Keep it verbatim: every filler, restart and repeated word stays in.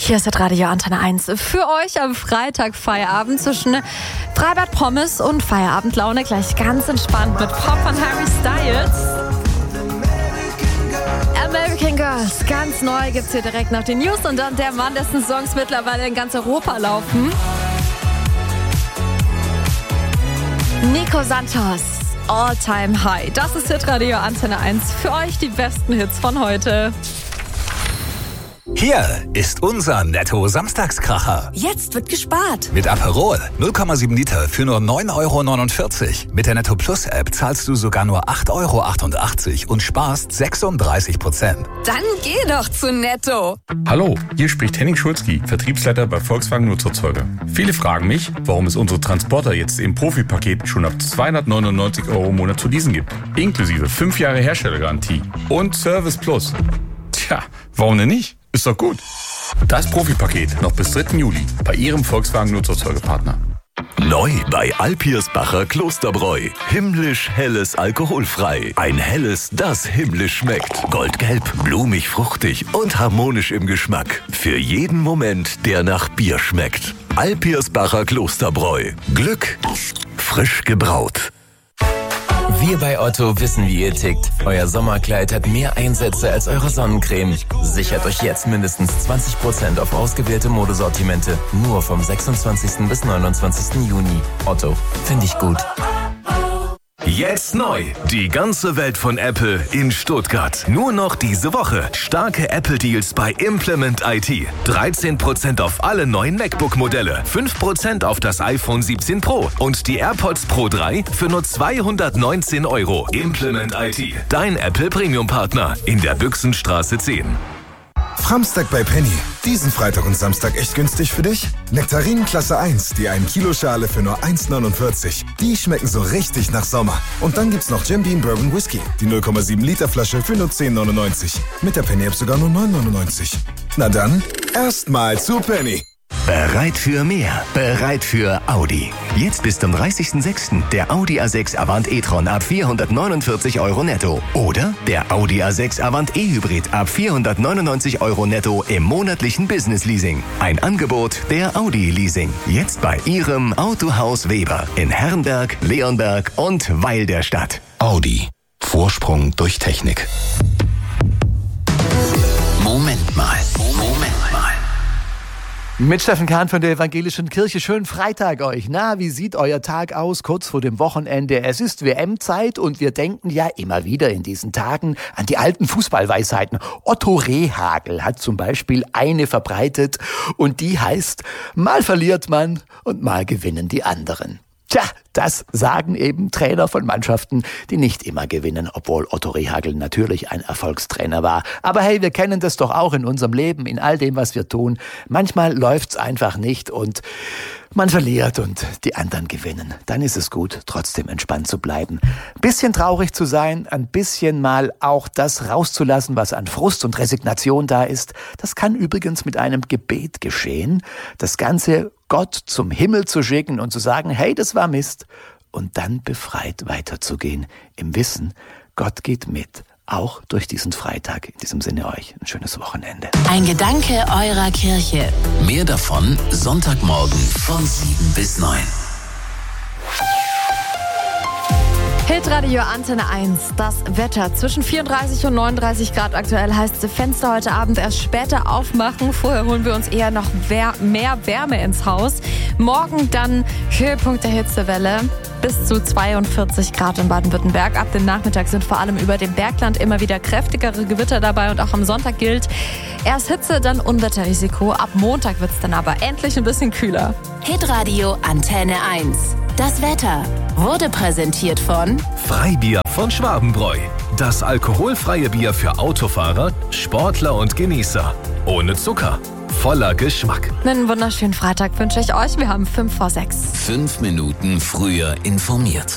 Hier ist das Radio Antenne eins. Für euch am Freitag Feierabend zwischen Freibad Pommes und Feierabendlaune. Gleich ganz entspannt mit Pop von Harry Styles. American Girls, ganz neu gibt's hier direkt nach den News. Und dann der Mann, dessen Songs mittlerweile in ganz Europa laufen. Nico Santos, All Time High. Das ist Hit Radio Antenne eins. Für euch die besten Hits von heute. Hier ist unser Netto-Samstagskracher. Jetzt wird gespart. Mit Aperol null Komma sieben Liter für nur neun Euro neunundvierzig. Mit der Netto Plus App zahlst du sogar nur acht Euro achtundachtzig und sparst sechsunddreißig Prozent. Dann geh doch zu Netto. Hallo, hier spricht Henning Schulzki, Vertriebsleiter bei Volkswagen Nutzerzeuger. Viele fragen mich, warum es unsere Transporter jetzt im Profipaket schon ab zweihundertneunundneunzig Euro im Monat zu leasen gibt. Inklusive fünf Jahre Herstellergarantie und Service Plus. Tja, warum denn nicht? Ist doch gut. Das Profipaket noch bis dritten Juli bei Ihrem Volkswagen Nutzerzeugerpartner. Neu bei Alpirsbacher Klosterbräu. Himmlisch helles alkoholfrei. Ein helles, das himmlisch schmeckt. Goldgelb, blumig, fruchtig und harmonisch im Geschmack. Für jeden Moment, der nach Bier schmeckt. Alpirsbacher Klosterbräu. Glück frisch gebraut. Wir bei Otto wissen, wie ihr tickt. Euer Sommerkleid hat mehr Einsätze als eure Sonnencreme. Sichert euch jetzt mindestens zwanzig Prozent auf ausgewählte Modesortimente. Nur vom sechsundzwanzigsten bis neunundzwanzigsten Juni. Otto, finde ich gut. Jetzt neu. Die ganze Welt von Apple in Stuttgart. Nur noch diese Woche. Starke Apple-Deals bei Implement I T. dreizehn Prozent auf alle neuen MacBook-Modelle. fünf Prozent auf das iPhone siebzehn Pro. Und die AirPods Pro drei für nur zweihundertneunzehn Euro. Implement I T. Dein Apple Premium-Partner. In der Büchsenstraße zehn. Framstag bei Penny. Diesen Freitag und Samstag echt günstig für dich? Nektarinen Klasse eins, die ein Kilo Schale für nur eins neunundvierzig. Die schmecken so richtig nach Sommer. Und dann gibt's noch Jim Beam Bourbon Whisky. Die null Komma sieben Liter Flasche für nur zehn neunundneunzig. Mit der Penny App sogar nur neun neunundneunzig. Na dann, erstmal zu Penny. Bereit für mehr. Bereit für Audi. Jetzt bis zum dreißigsten sechsten der Audi A sechs Avant e-tron ab vierhundertneunundvierzig Euro netto. Oder der Audi A sechs Avant e-Hybrid ab vierhundertneunundneunzig Euro netto im monatlichen Business-Leasing. Ein Angebot der Audi Leasing. Jetzt bei Ihrem Autohaus Weber in Herrenberg, Leonberg und Weil der Stadt. Audi. Vorsprung durch Technik. Moment mal. Moment mal. Mit Steffen Kahn von der Evangelischen Kirche. Schönen Freitag euch. Na, wie sieht euer Tag aus kurz vor dem Wochenende? Es ist W M-Zeit und wir denken ja immer wieder in diesen Tagen an die alten Fußballweisheiten. Otto Rehhagel hat zum Beispiel eine verbreitet und die heißt, mal verliert man und mal gewinnen die anderen. Tja, das sagen eben Trainer von Mannschaften, die nicht immer gewinnen, obwohl Otto Rehhagel natürlich ein Erfolgstrainer war. Aber hey, wir kennen das doch auch in unserem Leben, in all dem, was wir tun. Manchmal läuft's einfach nicht und man verliert und die anderen gewinnen. Dann ist es gut, trotzdem entspannt zu bleiben. Ein bisschen traurig zu sein, ein bisschen mal auch das rauszulassen, was an Frust und Resignation da ist. Das kann übrigens mit einem Gebet geschehen. Das Ganze Gott zum Himmel zu schicken und zu sagen, hey, das war Mist. Und dann befreit weiterzugehen, im Wissen, Gott geht mit. Auch durch diesen Freitag. In diesem Sinne euch ein schönes Wochenende. Ein Gedanke eurer Kirche. Mehr davon Sonntagmorgen von sieben bis neun. Hitradio Antenne eins. Das Wetter zwischen vierunddreißig und neununddreißig Grad aktuell heißt Fenster heute Abend erst später aufmachen. Vorher holen wir uns eher noch mehr Wärme ins Haus. Morgen dann Höhepunkt der Hitzewelle. Bis zu zweiundvierzig Grad in Baden-Württemberg. Ab dem Nachmittag sind vor allem über dem Bergland immer wieder kräftigere Gewitter dabei und auch am Sonntag gilt erst Hitze, dann Unwetterrisiko. Ab Montag wird es dann aber endlich ein bisschen kühler. Hitradio Antenne eins. Das Wetter wurde präsentiert von Freibier von Schwabenbräu. Das alkoholfreie Bier für Autofahrer, Sportler und Genießer. Ohne Zucker. Voller Geschmack. Einen wunderschönen Freitag wünsche ich euch. Wir haben fünf vor sechs. Fünf Minuten früher informiert.